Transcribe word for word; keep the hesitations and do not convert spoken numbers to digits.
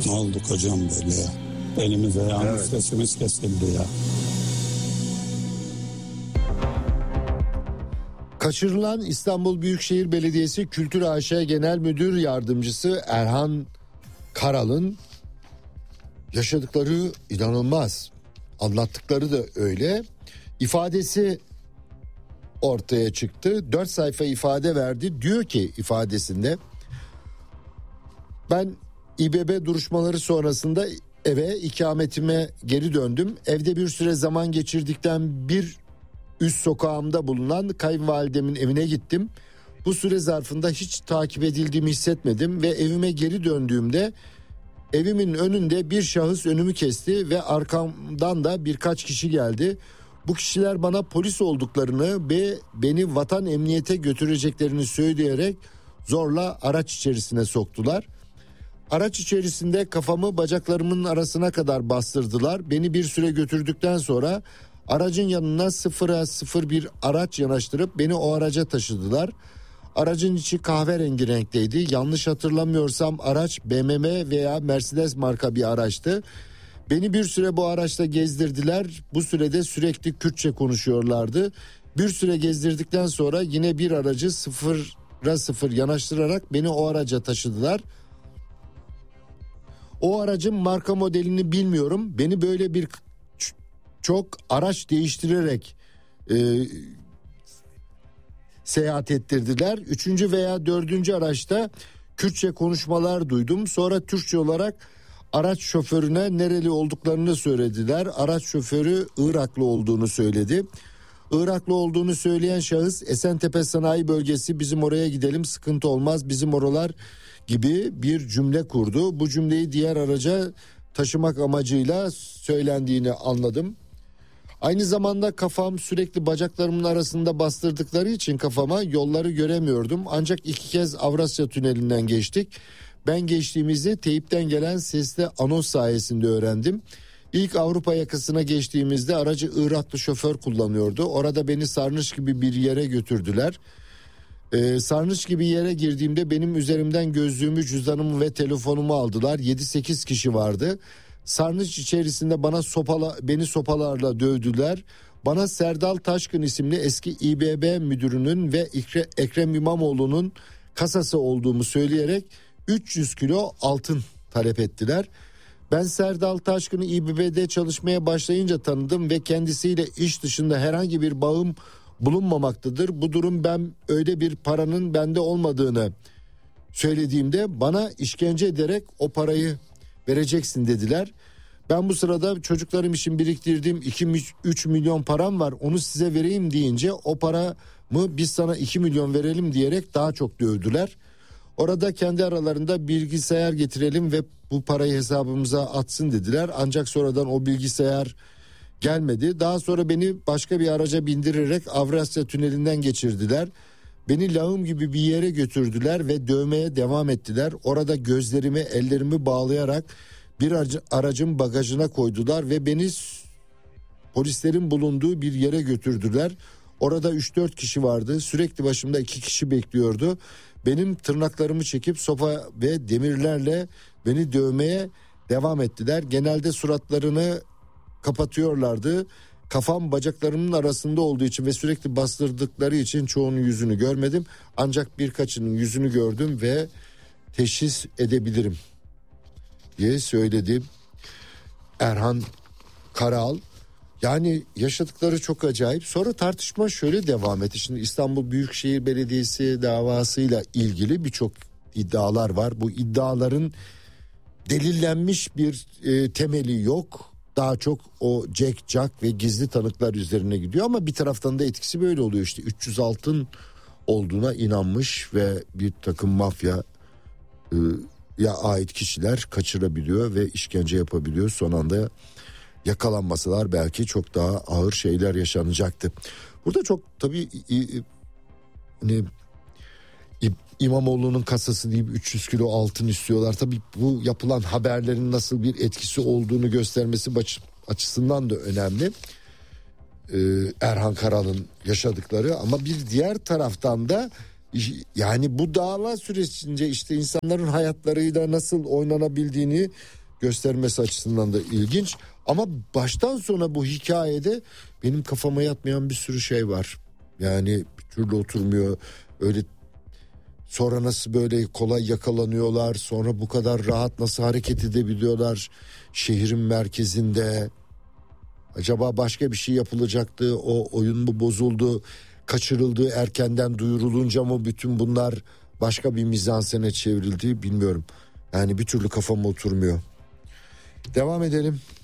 Ne olduk hocam böyle ya? Elimiz ayağımız Evet. sesimiz kesildi ya. Kaçırılan İstanbul Büyükşehir Belediyesi Kültür A Ş Genel Müdür Yardımcısı Erhan Karal'ın yaşadıkları inanılmaz. Anlattıkları da öyle. İfadesi ortaya çıktı. Dört sayfa ifade verdi. Diyor ki ifadesinde, ben İBB duruşmaları sonrasında eve ikametime geri döndüm. Evde bir süre zaman geçirdikten bir üst sokağımda bulunan kayınvalidemin evine gittim. Bu süre zarfında hiç takip edildiğimi hissetmedim ve evime geri döndüğümde evimin önünde bir şahıs önümü kesti ve arkamdan da birkaç kişi geldi. Bu kişiler bana polis olduklarını ve beni vatan emniyete götüreceklerini söyleyerek zorla araç içerisine soktular. Araç içerisinde kafamı bacaklarımın arasına kadar bastırdılar. Beni bir süre götürdükten sonra aracın yanına sıfıra sıfır bir araç yanaştırıp beni o araca taşıdılar. Aracın içi kahverengi renkteydi. Yanlış hatırlamıyorsam araç B M W veya Mercedes marka bir araçtı. Beni bir süre bu araçta gezdirdiler. Bu sürede sürekli Kürtçe konuşuyorlardı. Bir süre gezdirdikten sonra yine bir aracı sıfıra sıfır yanaştırarak beni o araca taşıdılar. O aracın marka modelini bilmiyorum. Beni böyle bir çok araç değiştirerek e, seyahat ettirdiler. Üçüncü veya dördüncü araçta Kürtçe konuşmalar duydum. Sonra Türkçe olarak araç şoförüne nereli olduklarını söylediler. Araç şoförü Iraklı olduğunu söyledi. Iraklı olduğunu söyleyen şahıs Esentepe Sanayi Bölgesi, bizim oraya gidelim sıkıntı olmaz, bizim oralar gibi bir cümle kurdu. Bu cümleyi diğer araca taşımak amacıyla söylendiğini anladım. Aynı zamanda kafam sürekli bacaklarımın arasında bastırdıkları için kafama yolları göremiyordum. Ancak iki kez Avrasya Tüneli'nden geçtik. Ben geçtiğimizi teyipten gelen sesli anons sayesinde öğrendim. İlk Avrupa yakasına geçtiğimizde aracı Iraklı şoför kullanıyordu. Orada beni sarnıç gibi bir yere götürdüler. Ee, sarnıç gibi yere girdiğimde benim üzerimden gözlüğümü, cüzdanımı ve telefonumu aldılar. yedi sekiz kişi vardı. Sarnıç içerisinde bana sopala, beni sopalarla dövdüler. Bana Serdal Taşkın isimli eski İBB müdürünün ve Ekrem İmamoğlu'nun kasası olduğumu söyleyerek üç yüz kilo altın talep ettiler. Ben Serdal Taşkın'ı İBB'de çalışmaya başlayınca tanıdım ve kendisiyle iş dışında herhangi bir bağım bulunmamaktadır. Bu durum, ben öyle bir paranın bende olmadığını söylediğimde bana işkence ederek o parayı vereceksin dediler. Ben bu sırada çocuklarım için biriktirdiğim iki üç milyon param var, onu size vereyim deyince o paramı biz sana iki milyon verelim diyerek daha çok dövdüler. Orada kendi aralarında bilgisayar getirelim ve bu parayı hesabımıza atsın dediler. Ancak sonradan o bilgisayar gelmedi. Daha sonra beni başka bir araca bindirerek Avrasya Tüneli'nden geçirdiler. Beni lağım gibi bir yere götürdüler ve dövmeye devam ettiler. Orada gözlerimi, ellerimi bağlayarak bir aracın bagajına koydular ve beni polislerin bulunduğu bir yere götürdüler. Orada üç dört kişi vardı. Sürekli başımda iki kişi bekliyordu. Benim tırnaklarımı çekip sopa ve demirlerle beni dövmeye devam ettiler. Genelde suratlarını kapatıyorlardı. Kafam bacaklarımın arasında olduğu için ve sürekli bastırdıkları için çoğunun yüzünü görmedim. Ancak birkaçının yüzünü gördüm ve teşhis edebilirim diye söyledi Erhan Karal. Yani yaşadıkları çok acayip. Sonra tartışma şöyle devam etti. Şimdi İstanbul Büyükşehir Belediyesi davasıyla ilgili birçok iddialar var. Bu iddiaların delillenmiş bir e, temeli yok. Daha çok o Jack Jack ve gizli tanıklar üzerine gidiyor ama bir taraftan da etkisi böyle oluyor işte. üç yüz altın olduğuna inanmış ve bir takım mafya e, ya ait kişiler kaçırabiliyor ve işkence yapabiliyor. Son anda yakalanmasalar belki çok daha ağır şeyler yaşanacaktı. Burada çok tabii ne İmamoğlu'nun kasası deyip üç yüz kilo altın istiyorlar. Tabii bu yapılan haberlerin nasıl bir etkisi olduğunu göstermesi açısından da önemli. Ee, Erhan Karal'ın yaşadıkları, ama bir diğer taraftan da Yani bu dava sürecince işte insanların hayatlarıyla nasıl oynanabildiğini göstermesi açısından da ilginç. Ama baştan sona bu hikayede benim kafama yatmayan bir sürü şey var. Yani bir türlü oturmuyor. Öyle sonra nasıl böyle kolay yakalanıyorlar, sonra bu kadar rahat nasıl hareket edebiliyorlar şehrin merkezinde. Acaba başka bir şey yapılacaktı, o oyun mu bozuldu, kaçırıldı, erkenden duyurulunca mı bütün bunlar başka bir mizansene çevrildi bilmiyorum. Yani bir türlü kafama oturmuyor. Devam edelim.